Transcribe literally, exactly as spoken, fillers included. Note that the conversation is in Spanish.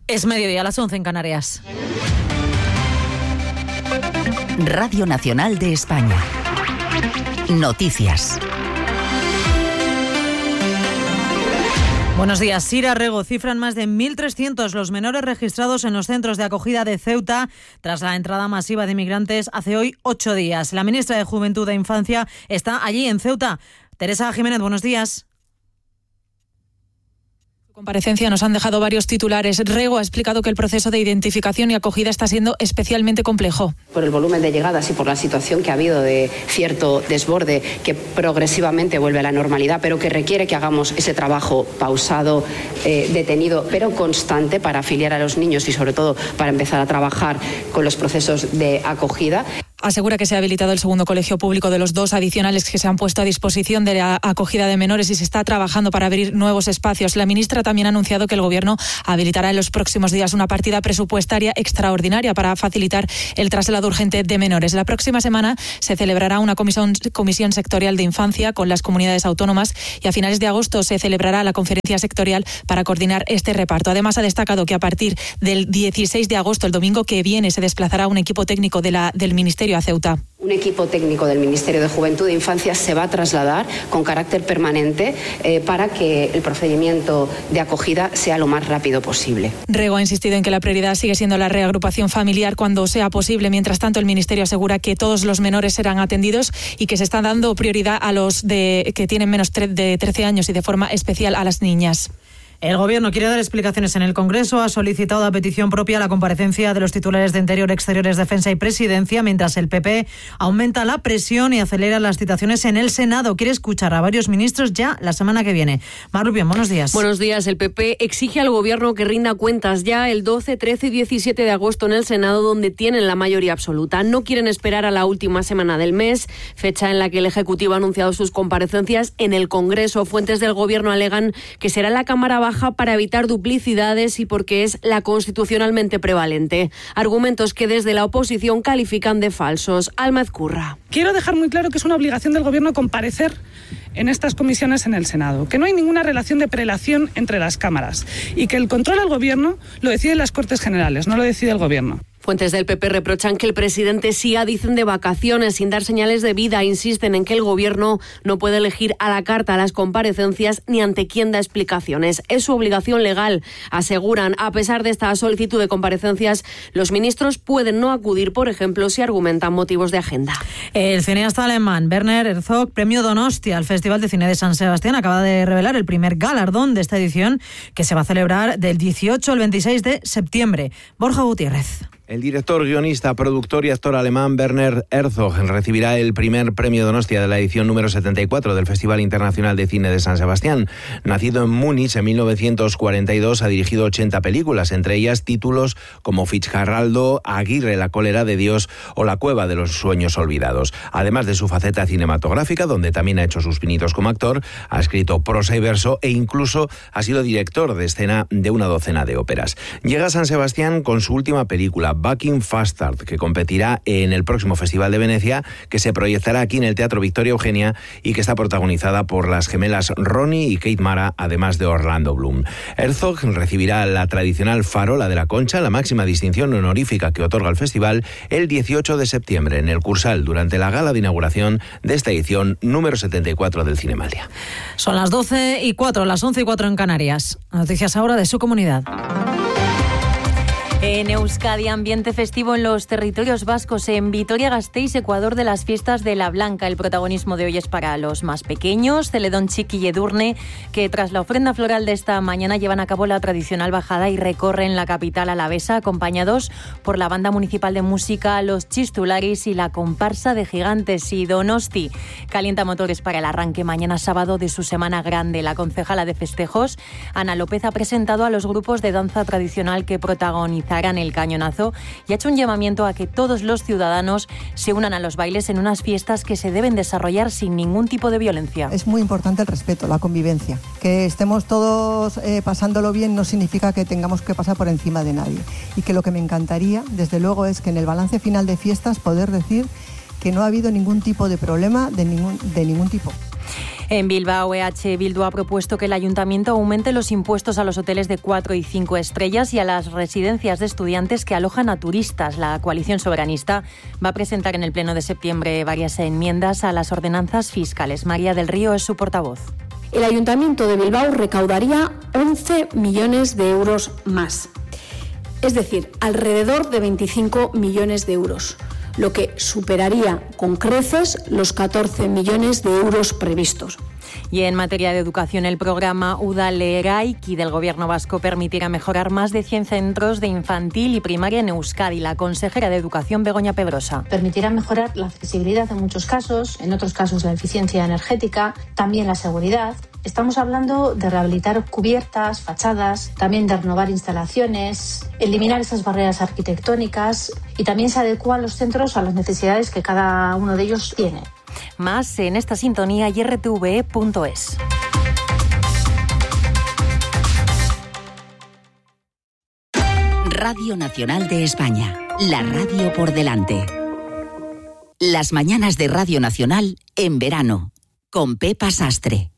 Es mediodía, a las once en Canarias. Radio Nacional de España. Noticias. Buenos días. Sira Rego, cifran más de mil trescientos los menores registrados en los centros de acogida de Ceuta tras la entrada masiva de inmigrantes hace hoy ocho días. La ministra de Juventud e Infancia está allí en Ceuta. Teresa Jiménez, buenos días. Comparecencia nos han dejado varios titulares. Rego ha explicado que el proceso de identificación y acogida está siendo especialmente complejo. Por el volumen de llegadas y por la situación que ha habido de cierto desborde que progresivamente vuelve a la normalidad, pero que requiere que hagamos ese trabajo pausado, eh, detenido, pero constante para afiliar a los niños y sobre todo para empezar a trabajar con los procesos de acogida. Asegura que se ha habilitado el segundo colegio público de los dos adicionales que se han puesto a disposición de la acogida de menores y se está trabajando para abrir nuevos espacios. La ministra también ha anunciado que el Gobierno habilitará en los próximos días una partida presupuestaria extraordinaria para facilitar el traslado urgente de menores. La próxima semana se celebrará una comisión, comisión sectorial de infancia con las comunidades autónomas y a finales de agosto se celebrará la conferencia sectorial para coordinar este reparto. Además, ha destacado que a partir del dieciséis de agosto, el domingo que viene, se desplazará un equipo técnico de la, del Ministerio a Ceuta. Un equipo técnico del Ministerio de Juventud e Infancia se va a trasladar con carácter permanente eh, para que el procedimiento de acogida sea lo más rápido posible. Rego ha insistido en que la prioridad sigue siendo la reagrupación familiar cuando sea posible. Mientras tanto, el Ministerio asegura que todos los menores serán atendidos y que se está dando prioridad a los de, que tienen menos de trece años y de forma especial a las niñas. El Gobierno quiere dar explicaciones en el Congreso. Ha solicitado a petición propia la comparecencia de los titulares de Interior, Exteriores, Defensa y Presidencia, mientras el P P aumenta la presión y acelera las citaciones en el Senado. Quiere escuchar a varios ministros ya la semana que viene. Mar Rubión, buenos días. Buenos días. El P P exige al Gobierno que rinda cuentas ya el doce, trece y diecisiete de agosto en el Senado, donde tienen la mayoría absoluta. No quieren esperar a la última semana del mes, fecha en la que el Ejecutivo ha anunciado sus comparecencias en el Congreso. Fuentes del Gobierno alegan que será la Cámara Baja para evitar duplicidades y porque es la constitucionalmente prevalente. Argumentos que desde la oposición califican de falsos. Alma Ezcurra. Quiero dejar muy claro que es una obligación del Gobierno comparecer en estas comisiones en el Senado, que no hay ninguna relación de prelación entre las cámaras y que el control al Gobierno lo deciden las Cortes Generales, no lo decide el Gobierno. Fuentes del P P reprochan que el presidente siga, dicen, de vacaciones sin dar señales de vida. Insisten en que el Gobierno no puede elegir a la carta las comparecencias ni ante quién da explicaciones. Es su obligación legal, aseguran. A pesar de esta solicitud de comparecencias, los ministros pueden no acudir, por ejemplo, si argumentan motivos de agenda. El cineasta alemán Werner Herzog, premio Donostia al Festival de Cine de San Sebastián, acaba de revelar el primer galardón de esta edición, que se va a celebrar del dieciocho al veintiséis de septiembre. Borja Gutiérrez. El director, guionista, productor y actor alemán Werner Herzog recibirá el primer premio Donostia de la edición número setenta y cuatro del Festival Internacional de Cine de San Sebastián. Nacido en Múnich en mil novecientos cuarenta y dos, ha dirigido ochenta películas, entre ellas títulos como Fitzcarraldo, Aguirre, La cólera de Dios o La cueva de los sueños olvidados. Además de su faceta cinematográfica, donde también ha hecho sus pinitos como actor, ha escrito prosa y verso e incluso ha sido director de escena de una docena de óperas. Llega a San Sebastián con su última película, Bucking Fastard, que competirá en el próximo Festival de Venecia, que se proyectará aquí en el Teatro Victoria Eugenia y que está protagonizada por las gemelas Ronnie y Kate Mara, además de Orlando Bloom. Herzog recibirá la tradicional Farola de la Concha, la máxima distinción honorífica que otorga el festival, el dieciocho de septiembre en el Cursal, durante la gala de inauguración de esta edición número setenta y cuatro del Cinemalia. Son las doce y cuatro, las once y cuatro en Canarias. Noticias ahora de su comunidad. En Euskadi, ambiente festivo en los territorios vascos. En Vitoria-Gasteiz, Ecuador de las fiestas de la Blanca. El protagonismo de hoy es para los más pequeños, Celedón, Txiki y Edurne, que tras la ofrenda floral de esta mañana llevan a cabo la tradicional bajada y recorren la capital alavesa, acompañados por la banda municipal de música Los Chistularis y la comparsa de Gigantes y Donosti. Calienta motores para el arranque mañana sábado de su Semana Grande. La concejala de festejos, Ana López, ha presentado a los grupos de danza tradicional que protagonizan el cañonazo y ha hecho un llamamiento a que todos los ciudadanos se unan a los bailes en unas fiestas que se deben desarrollar sin ningún tipo de violencia. Es muy importante el respeto, la convivencia. Que estemos todos eh, pasándolo bien no significa que tengamos que pasar por encima de nadie. Y que lo que me encantaría, desde luego, es que en el balance final de fiestas poder decir que no ha habido ningún tipo de problema de ningún, de ningún tipo. En Bilbao, E H Bildu ha propuesto que el ayuntamiento aumente los impuestos a los hoteles de cuatro y cinco estrellas y a las residencias de estudiantes que alojan a turistas. La coalición soberanista va a presentar en el pleno de septiembre varias enmiendas a las ordenanzas fiscales. María del Río es su portavoz. El Ayuntamiento de Bilbao recaudaría once millones de euros más. Es decir, alrededor de veinticinco millones de euros, lo que superaría con creces los catorce millones de euros previstos. Y en materia de educación, el programa Udaleraiki del Gobierno vasco permitirá mejorar más de cien centros de infantil y primaria en Euskadi. La consejera de Educación, Begoña Pedrosa. Permitirá mejorar la accesibilidad en muchos casos, en otros casos la eficiencia energética, también la seguridad. Estamos hablando de rehabilitar cubiertas, fachadas, también de renovar instalaciones, eliminar esas barreras arquitectónicas y también se adecuan los centros a las necesidades que cada uno de ellos tiene. Más en esta sintonía y r t v e punto es. Radio Nacional de España, la radio por delante. Las mañanas de Radio Nacional en verano, con Pepa Sastre.